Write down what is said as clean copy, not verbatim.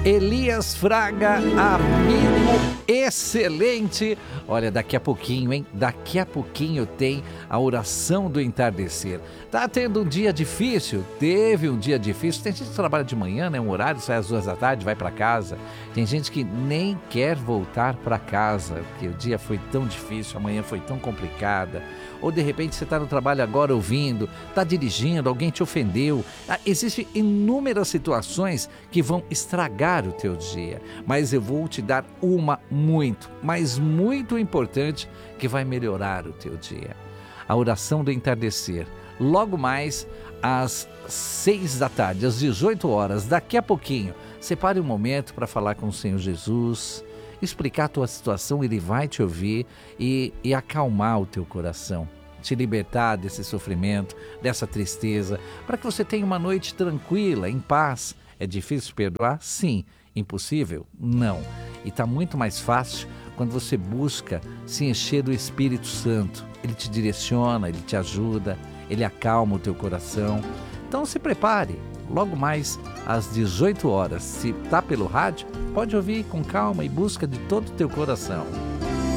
Elias Fraga, amigo excelente. Olha, daqui a pouquinho, hein? Daqui a pouquinho tem a oração do entardecer. Tá tendo um dia difícil? Teve um dia difícil. Tem gente que trabalha de manhã, né? Um horário, sai às 2 da tarde, vai para casa. Tem gente que nem quer voltar para casa, porque o dia foi tão difícil, a manhã foi tão complicada. Ou de repente você está no trabalho agora ouvindo, está dirigindo, alguém te ofendeu. Existem inúmeras situações que vão estragar o teu dia. Mas eu vou te dar uma mas muito importante que vai melhorar o teu dia. A oração do entardecer. Logo mais às 6 da tarde, às 18 horas, daqui a pouquinho, separe um momento para falar com o Senhor Jesus, explicar a tua situação, Ele vai te ouvir e acalmar o teu coração, te libertar desse sofrimento, dessa tristeza, para que você tenha uma noite tranquila, em paz. É difícil perdoar? Sim. Impossível? Não. E está muito mais fácil quando você busca se encher do Espírito Santo. Ele te direciona, Ele te ajuda, Ele acalma o teu coração. Então se prepare. Logo mais às 18 horas, se está pelo rádio, pode ouvir com calma e busca de todo o teu coração.